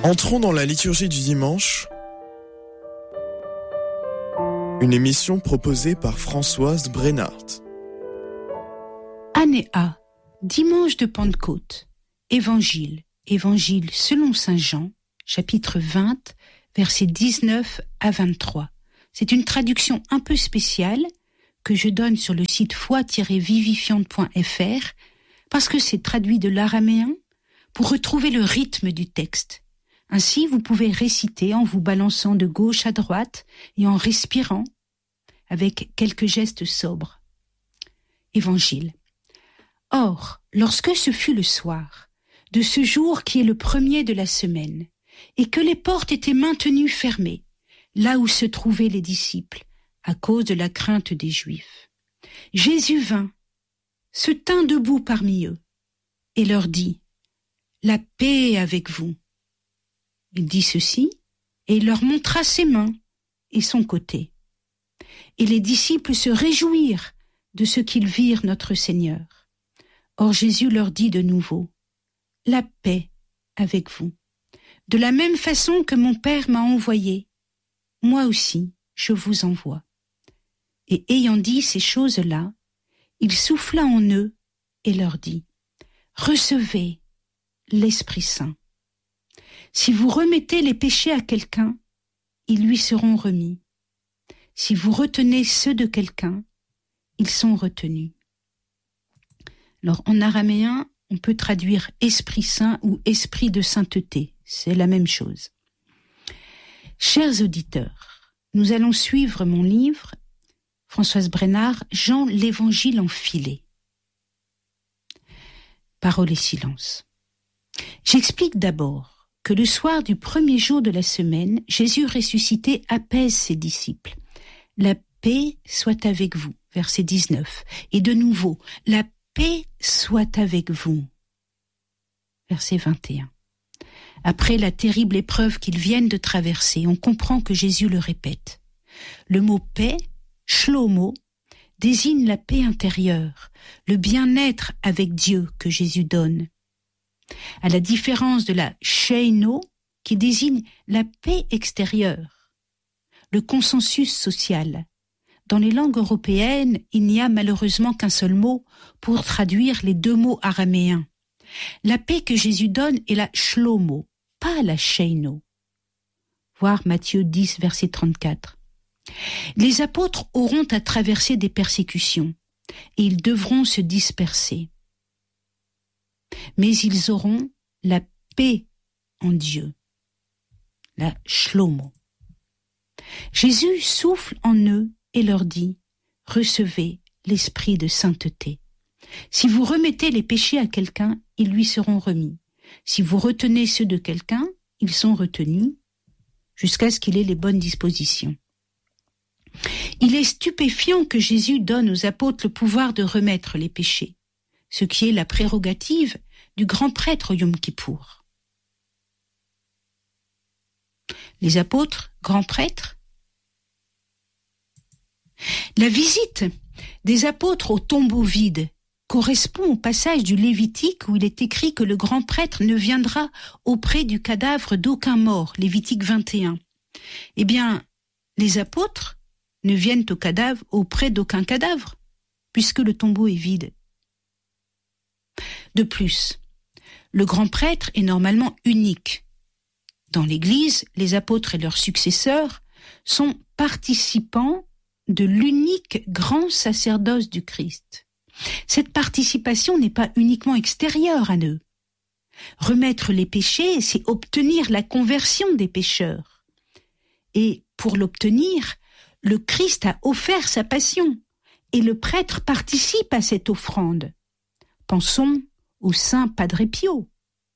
Entrons dans la liturgie du dimanche, une émission proposée par Françoise Brennart. Année A, dimanche de Pentecôte, Évangile selon saint Jean, chapitre 20, versets 19 à 23. C'est une traduction un peu spéciale que je donne sur le site foi-vivifiante.fr parce que c'est traduit de l'araméen pour retrouver le rythme du texte. Ainsi, vous pouvez réciter en vous balançant de gauche à droite et en respirant avec quelques gestes sobres. Évangile. Or, lorsque ce fut le soir, de ce jour qui est le premier de la semaine, et que les portes étaient maintenues fermées, là où se trouvaient les disciples, à cause de la crainte des Juifs, Jésus vint, se tint debout parmi eux, et leur dit « La paix est avec vous ». Il dit ceci, et il leur montra ses mains et son côté. Et les disciples se réjouirent de ce qu'ils virent notre Seigneur. Or Jésus leur dit de nouveau, « La paix avec vous. De la même façon que mon Père m'a envoyé, moi aussi je vous envoie. » Et ayant dit ces choses-là, il souffla en eux et leur dit, « Recevez l'Esprit Saint. Si vous remettez les péchés à quelqu'un, ils lui seront remis. Si vous retenez ceux de quelqu'un, ils sont retenus. » Alors, en araméen, on peut traduire Esprit Saint ou Esprit de sainteté. C'est la même chose. Chers auditeurs, nous allons suivre mon livre, Françoise Brennart, Jean l'Évangile enfilé. Parole et silence. J'explique d'abord que le soir du premier jour de la semaine, Jésus ressuscité apaise ses disciples. La paix soit avec vous, verset 19. Et de nouveau, la paix soit avec vous, verset 21. Après la terrible épreuve qu'ils viennent de traverser, on comprend que Jésus le répète. Le mot paix, shlomo, désigne la paix intérieure, le bien-être avec Dieu que Jésus donne. À la différence de la sheino, qui désigne la paix extérieure, le consensus social. Dans les langues européennes, il n'y a malheureusement qu'un seul mot pour traduire les deux mots araméens. La paix que Jésus donne est la shlomo, pas la sheino. Voir Matthieu 10, verset 34. Les apôtres auront à traverser des persécutions et ils devront se disperser. Mais ils auront la paix en Dieu, la shlomo. Jésus souffle en eux et leur dit « Recevez l'esprit de sainteté. Si vous remettez les péchés à quelqu'un, ils lui seront remis. Si vous retenez ceux de quelqu'un, ils sont retenus, jusqu'à ce qu'il ait les bonnes dispositions. » Il est stupéfiant que Jésus donne aux apôtres le pouvoir de remettre les péchés, ce qui est la prérogative du grand prêtre au Yom Kippour. Les apôtres, grands prêtres. La visite des apôtres au tombeau vide correspond au passage du Lévitique où il est écrit que le grand prêtre ne viendra auprès du cadavre d'aucun mort, Lévitique 21. Eh bien, les apôtres ne viennent auprès d'aucun cadavre, puisque le tombeau est vide. De plus, le grand prêtre est normalement unique. Dans l'Église, les apôtres et leurs successeurs sont participants de l'unique grand sacerdoce du Christ. Cette participation n'est pas uniquement extérieure à eux. Remettre les péchés, c'est obtenir la conversion des pécheurs. Et pour l'obtenir, le Christ a offert sa passion et le prêtre participe à cette offrande. Pensons au saint Padre Pio.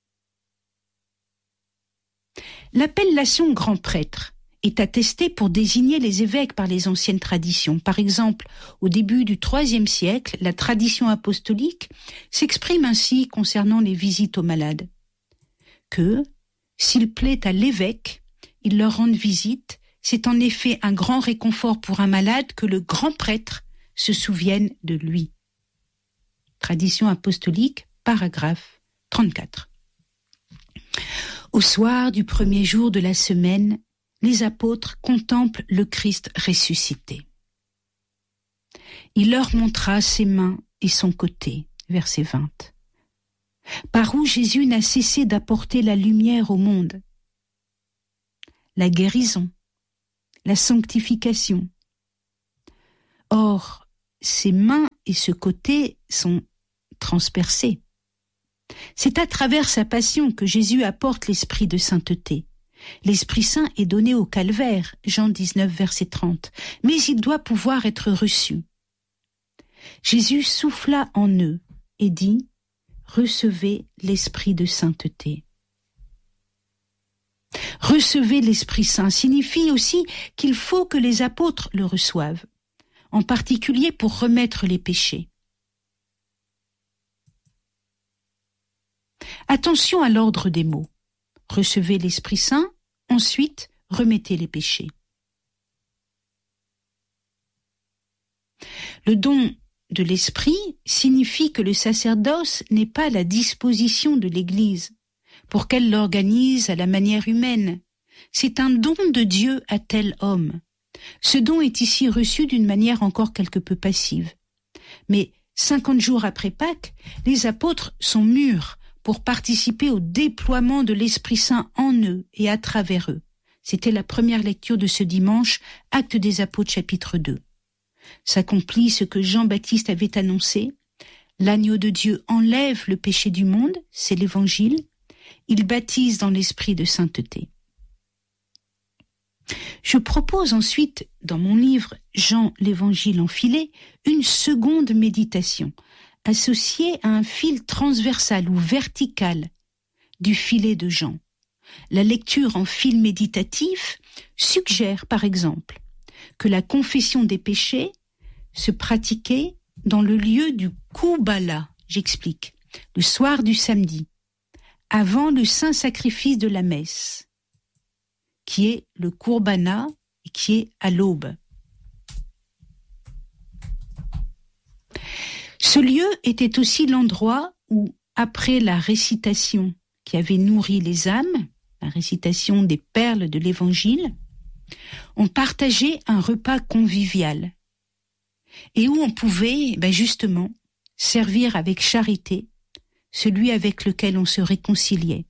L'appellation grand prêtre est attestée pour désigner les évêques par les anciennes traditions. Par exemple, au début du IIIe siècle, la tradition apostolique s'exprime ainsi concernant les visites aux malades. Que, s'il plaît à l'évêque, il leur rende visite, c'est en effet un grand réconfort pour un malade que le grand prêtre se souvienne de lui. Tradition apostolique, paragraphe 34. Au soir du premier jour de la semaine, les apôtres contemplent le Christ ressuscité. Il leur montra ses mains et son côté, verset 20, par où Jésus n'a cessé d'apporter la lumière au monde, la guérison, la sanctification. Or, ses mains et ce côté sont transpercés. C'est à travers sa passion que Jésus apporte l'esprit de sainteté. L'Esprit Saint est donné au calvaire, Jean 19, verset 30, mais il doit pouvoir être reçu. Jésus souffla en eux et dit « Recevez l'Esprit de sainteté ». Recevez l'Esprit Saint signifie aussi qu'il faut que les apôtres le reçoivent, en particulier pour remettre les péchés. Attention à l'ordre des mots. Recevez l'Esprit Saint, ensuite remettez les péchés. Le don de l'Esprit signifie que le sacerdoce n'est pas à la disposition de l'Église pour qu'elle l'organise à la manière humaine. C'est un don de Dieu à tel homme. Ce don est ici reçu d'une manière encore quelque peu passive. Mais 50 jours après Pâques, les apôtres sont mûrs pour participer au déploiement de l'Esprit Saint en eux et à travers eux. C'était la première lecture de ce dimanche, Actes des Apôtres chapitre 2. S'accomplit ce que Jean-Baptiste avait annoncé. L'agneau de Dieu enlève le péché du monde, c'est l'Évangile. Il baptise dans l'esprit de sainteté. Je propose ensuite, dans mon livre « Jean l'Évangile enfilé », une seconde méditation, associée à un fil transversal ou vertical du filet de Jean. La lecture en fil méditatif suggère, par exemple, que la confession des péchés se pratiquait dans le lieu du Koubala, j'explique, le soir du samedi, avant le saint sacrifice de la messe, qui est le Kourbana et qui est à l'aube. Ce lieu était aussi l'endroit où, après la récitation qui avait nourri les âmes, la récitation des perles de l'Évangile, on partageait un repas convivial et où on pouvait, justement, servir avec charité celui avec lequel on se réconciliait.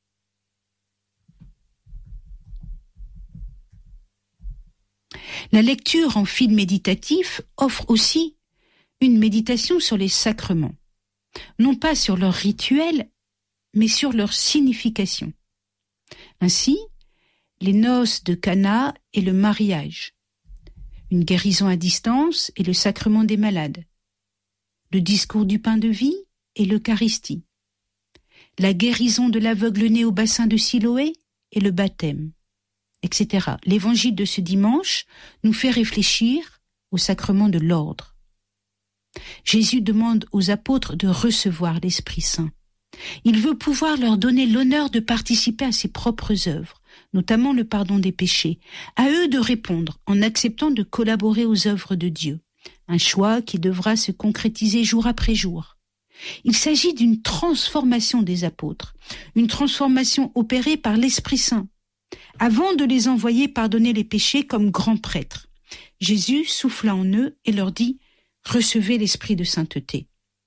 La lecture en fil méditatif offre aussi une méditation sur les sacrements, non pas sur leur rituel, mais sur leur signification. Ainsi, les noces de Cana et le mariage, une guérison à distance et le sacrement des malades, le discours du pain de vie et l'Eucharistie, la guérison de l'aveugle-né au bassin de Siloé et le baptême, etc. L'évangile de ce dimanche nous fait réfléchir au sacrement de l'ordre. Jésus demande aux apôtres de recevoir l'Esprit Saint. Il veut pouvoir leur donner l'honneur de participer à ses propres œuvres, notamment le pardon des péchés. À eux de répondre en acceptant de collaborer aux œuvres de Dieu. Un choix qui devra se concrétiser jour après jour. Il s'agit d'une transformation des apôtres, une transformation opérée par l'Esprit Saint, avant de les envoyer pardonner les péchés comme grands prêtres. Jésus souffla en eux et leur dit « Recevez l'Esprit de sainteté. »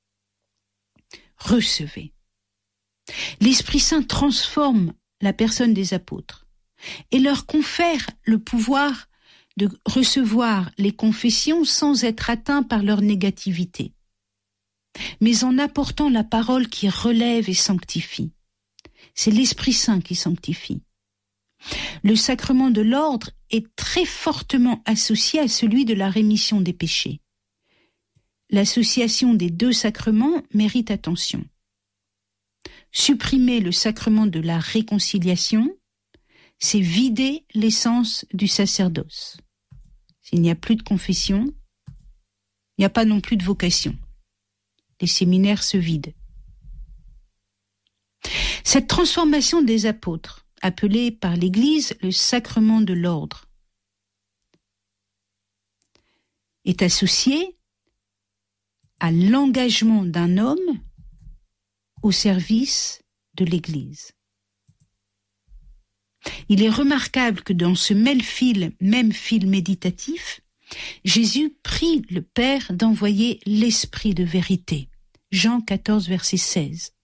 Recevez. L'Esprit Saint transforme la personne des apôtres et leur confère le pouvoir de recevoir les confessions sans être atteints par leur négativité, mais en apportant la parole qui relève et sanctifie. C'est l'Esprit Saint qui sanctifie. Le sacrement de l'ordre est très fortement associé à celui de la rémission des péchés. L'association des deux sacrements mérite attention. Supprimer le sacrement de la réconciliation, c'est vider l'essence du sacerdoce. S'il n'y a plus de confession, il n'y a pas non plus de vocation. Les séminaires se vident. Cette transformation des apôtres, appelée par l'Église le sacrement de l'ordre, est associée à l'engagement d'un homme au service de l'Église. Il est remarquable que dans ce même fil méditatif, Jésus prie le Père d'envoyer l'Esprit de vérité. Jean 14, verset 16.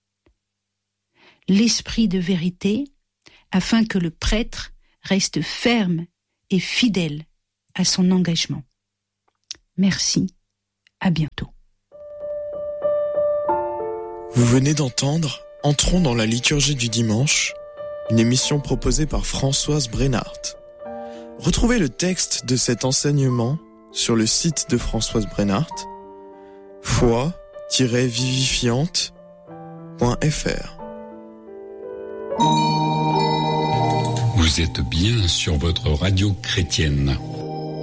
L'Esprit de vérité, afin que le prêtre reste ferme et fidèle à son engagement. Merci, à bientôt. Vous venez d'entendre Entrons dans la liturgie du dimanche, une émission proposée par Françoise Brennart. Retrouvez le texte de cet enseignement sur le site de Françoise Brennart, foi-vivifiante.fr. Vous êtes bien sur votre radio chrétienne.